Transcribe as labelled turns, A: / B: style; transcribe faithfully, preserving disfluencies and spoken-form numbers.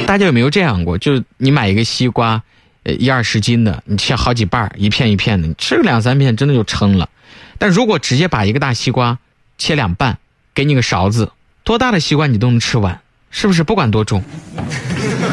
A: 大家有没有这样过？就是你买一个西瓜，呃，一二十斤的，你切好几瓣，一片一片的，你吃个两三片真的就撑了。但如果直接把一个大西瓜切两半，给你个勺子，多大的西瓜你都能吃完，是不是？不管多重。